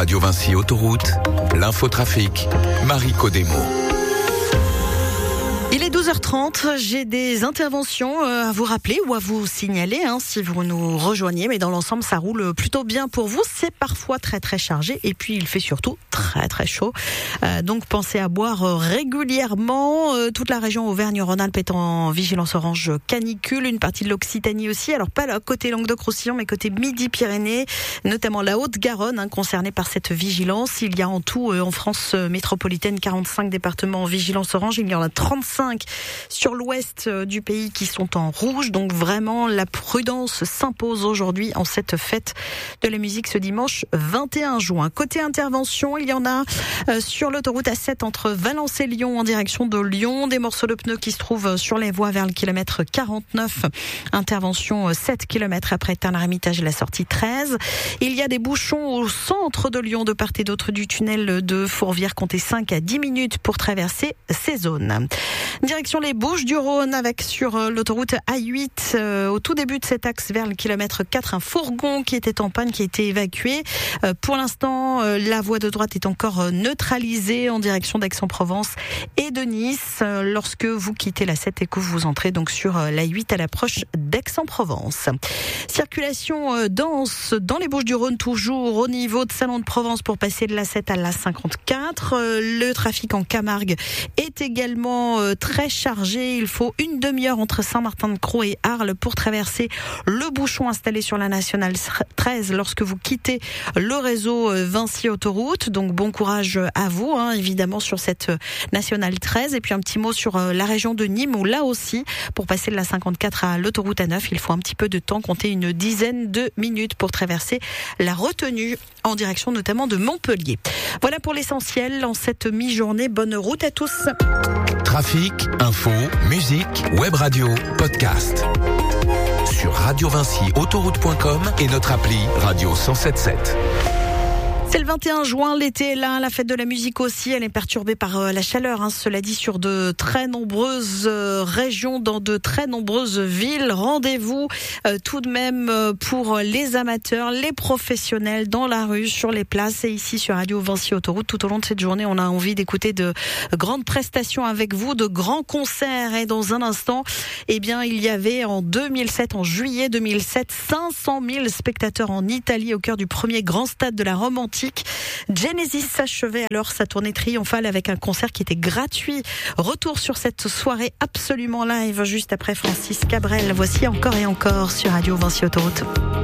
Radio Vinci Autoroute, l'infotrafic, Marie Codemo. Il est 12h30, j'ai des interventions à vous rappeler ou à vous signaler si vous nous rejoignez, mais dans l'ensemble ça roule plutôt bien pour vous. C'est parfois très très chargé et puis il fait surtout très très chaud, donc pensez à boire régulièrement. Toute la région Auvergne-Rhône-Alpes est en vigilance orange canicule, une partie de l'Occitanie aussi, alors pas côté Languedoc-Roussillon mais côté Midi-Pyrénées, notamment la Haute-Garonne concernée par cette vigilance. Il y a en tout en France métropolitaine 45 départements en vigilance orange, il y en a 35 sur l'ouest du pays qui sont en rouge, donc vraiment la prudence s'impose aujourd'hui en cette fête de la musique ce dimanche 21 juin. Côté intervention, il y en a sur l'autoroute A7 entre Valence et Lyon en direction de Lyon, des morceaux de pneus qui se trouvent sur les voies vers le kilomètre 49, intervention 7 km après Tain-l'Hermitage et la sortie 13. Il y a des bouchons au centre de Lyon de part et d'autre du tunnel de Fourvière, comptez 5 à 10 minutes pour traverser ces zones. Direction les Bouches-du-Rhône avec sur l'autoroute A8 au tout début de cet axe vers le kilomètre 4 un fourgon qui était en panne qui a été évacué. Pour l'instant la voie de droite est encore neutralisée en direction d'Aix-en-Provence et de Nice lorsque vous quittez la 7 et que vous entrez donc sur la 8 à l'approche d'Aix-en-Provence. Circulation dense dans les Bouches-du-Rhône toujours au niveau de Salon de Provence pour passer de la 7 à la 54. Le trafic en Camargue est également très chargé. Il faut une demi-heure entre Saint-Martin-de-Crau et Arles pour traverser le bouchon installé sur la nationale 13 lorsque vous quittez le réseau Vinci Autoroute. Donc bon courage à vous, évidemment, sur cette nationale 13. Et puis un petit mot sur la région de Nîmes où là aussi, pour passer de la 54 à l'autoroute A9, il faut un petit peu de temps, compter une dizaine de minutes pour traverser la retenue en direction notamment de Montpellier. Voilà pour l'essentiel en cette mi-journée. Bonne route à tous. Trafic, info, musique, web radio, podcast. Sur radiovinciautoroute.com et notre appli Radio 107.7. C'est le 21 juin, l'été est là, la fête de la musique aussi, elle est perturbée par la chaleur, cela dit sur de très nombreuses régions, dans de très nombreuses villes. Rendez-vous tout de même pour les amateurs, les professionnels dans la rue, sur les places et ici sur Radio Vinci Autoroute. Tout au long de cette journée, on a envie d'écouter de grandes prestations avec vous, de grands concerts. Et dans un instant, il y avait en juillet 2007, 500 000 spectateurs en Italie au cœur du premier grand stade de la Rome antique. Genesis s'achevait alors sa tournée triomphale avec un concert qui était gratuit. Retour sur cette soirée absolument live juste après Francis Cabrel. Voici Encore et encore sur Radio Vinci Autoroute.